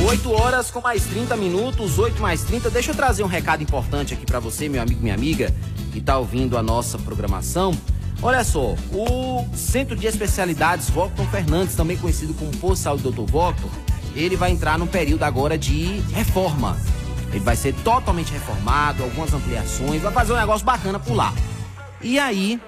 8 horas com mais 30 minutos, 8 mais 30. Deixa eu trazer um recado importante aqui pra você, meu amigo, minha amiga, que tá ouvindo a nossa programação. Olha só, o Centro de Especialidades Vocton Fernandes, também conhecido como Posto de Saúde Dr. Vocton, ele vai entrar num período agora de reforma. Ele vai ser totalmente reformado, algumas ampliações, vai fazer um negócio bacana por lá. E aí,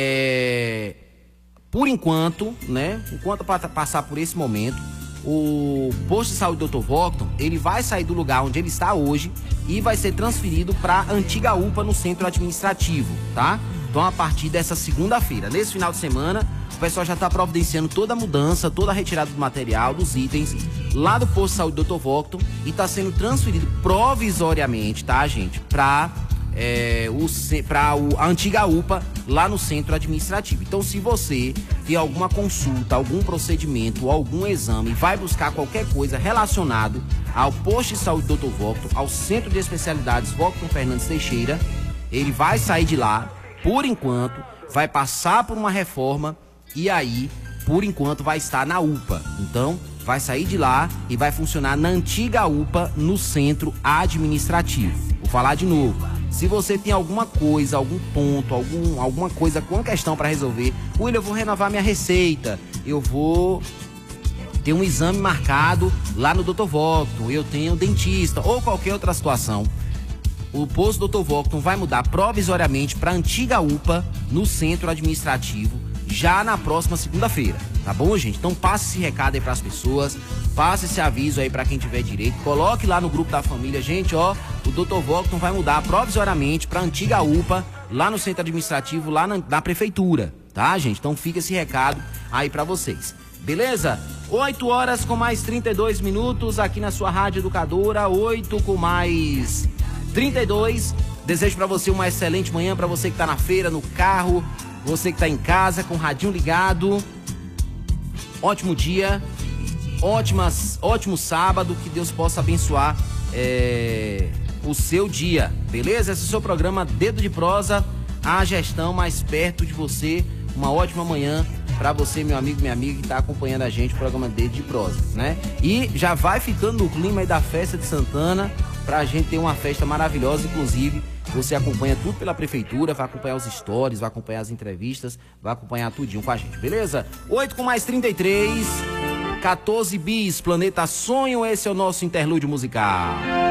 por enquanto, né, enquanto passar por esse momento, o Posto de Saúde Dr. Vocton, ele vai sair do lugar onde ele está hoje e vai ser transferido para a antiga UPA no centro administrativo, tá? Então, a partir dessa segunda-feira, nesse final de semana, o pessoal já está providenciando toda a mudança, toda a retirada do material, dos itens, lá do Posto de Saúde Dr. Vocton, e está sendo transferido provisoriamente, tá, gente, para a antiga UPA lá no centro administrativo. Então, se você tem alguma consulta, algum procedimento, algum exame, vai buscar qualquer coisa relacionado ao Posto de Saúde Dr. Vocton, ao Centro de Especialidades Vocton Fernandes Teixeira, ele vai sair de lá, por enquanto, vai passar por uma reforma e aí, por enquanto, vai estar na UPA. Então, vai sair de lá e vai funcionar na antiga UPA no centro administrativo. Vou falar de novo. Se você tem alguma coisa, algum ponto, alguma coisa com questão para resolver, William, eu vou renovar minha receita, eu vou ter um exame marcado lá no Dr. Vocton, eu tenho dentista ou qualquer outra situação, o Posto Dr. Vocton vai mudar provisoriamente para a antiga UPA no centro administrativo já na próxima segunda-feira, tá bom, gente? Então passe esse recado aí pras pessoas, passe esse aviso aí pra quem tiver direito, coloque lá no grupo da família, gente, ó, o Dr. Vocton vai mudar provisoriamente pra antiga UPA, lá no centro administrativo, lá na prefeitura, tá, gente? Então fica esse recado aí pra vocês, beleza? 8 horas com mais 32 minutos aqui na sua Rádio Educadora, 8 com mais 32. Desejo pra você uma excelente manhã, pra você que tá na feira, no carro, você que tá em casa com o radinho ligado. Ótimo dia, ótimo sábado, que Deus possa abençoar o seu dia, beleza? Esse é o seu programa Dedo de Prosa, a gestão mais perto de você. Uma ótima manhã pra você, meu amigo, minha amiga, que tá acompanhando a gente, o programa Dedo de Prosa, né? E já vai ficando no clima aí da festa de Santana, pra gente ter uma festa maravilhosa. Inclusive, você acompanha tudo pela prefeitura, vai acompanhar os stories, vai acompanhar as entrevistas, vai acompanhar tudinho com a gente, beleza? 8 com mais 33, 14 bis, Planeta Sonho, esse é o nosso interlúdio musical.